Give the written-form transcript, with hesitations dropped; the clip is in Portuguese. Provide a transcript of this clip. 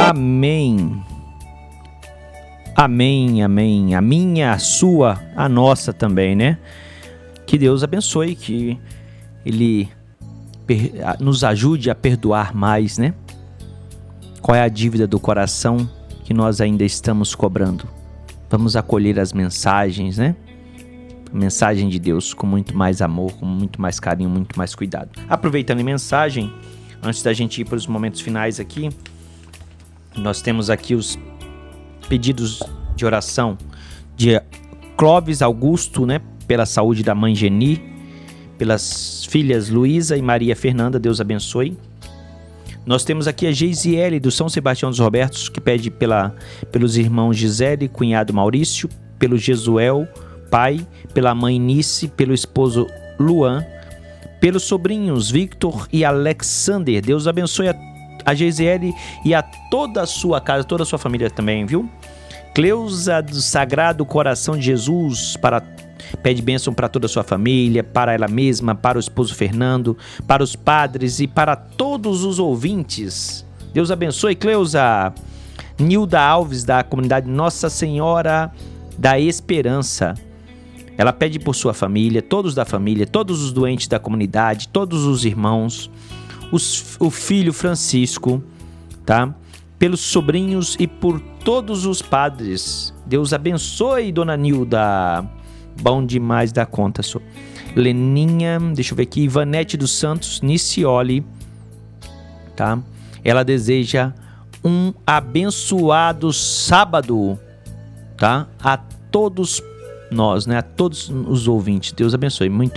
Amém. Amém, amém. A minha, a sua, a nossa também, né? Que Deus abençoe, que Ele nos ajude a perdoar mais, né? Qual é a dívida do coração que nós ainda estamos cobrando? Vamos acolher as mensagens, né? A mensagem de Deus com muito mais amor, com muito mais carinho, muito mais cuidado. Aproveitando a mensagem, antes da gente ir para os momentos finais aqui, nós temos aqui os pedidos de oração de Clóvis Augusto, né? Pela saúde da mãe Geni, pelas filhas Luísa e Maria Fernanda, Deus abençoe. Nós temos aqui a Geisiele do São Sebastião dos Robertos, que pede pelos irmãos Gisele, cunhado Maurício, pelo Jesuel, pai, pela mãe Nice, pelo esposo Luan, pelos sobrinhos Victor e Alexander. Deus abençoe a Geisiele e a toda a sua casa, toda a sua família também, viu? Cleusa do Sagrado Coração de Jesus pede bênção para toda a sua família, para ela mesma, para o esposo Fernando, para os padres e para todos os ouvintes. Deus abençoe, Cleusa. Nilda Alves, da comunidade Nossa Senhora da Esperança. Ela pede por sua família, todos da família, todos os doentes da comunidade, todos os irmãos, o filho Francisco, tá? Pelos sobrinhos e por todos os padres. Deus abençoe, dona Nilda. Bom demais da conta, só. Leninha, deixa eu ver aqui, Ivanete dos Santos Nicioli, tá? Ela deseja um abençoado sábado, tá? A todos nós, né? A todos os ouvintes. Deus abençoe. Muito